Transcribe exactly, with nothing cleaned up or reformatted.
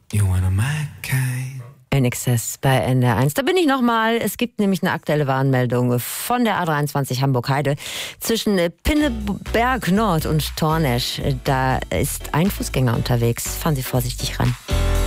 You wanna my kind. N X S bei N D R eins. Da bin ich nochmal. Es gibt nämlich eine aktuelle Warnmeldung von der A dreiundzwanzig Hamburg-Heide zwischen Pinneberg Nord und Tornesch. Da ist ein Fußgänger unterwegs. Fahren Sie vorsichtig ran.